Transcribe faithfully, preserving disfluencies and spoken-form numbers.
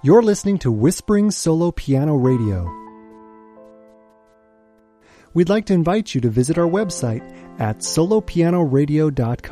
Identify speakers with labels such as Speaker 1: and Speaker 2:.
Speaker 1: You're listening to Whispering Solo Piano Radio. We'd like to invite you to visit our website at solo piano radio dot com.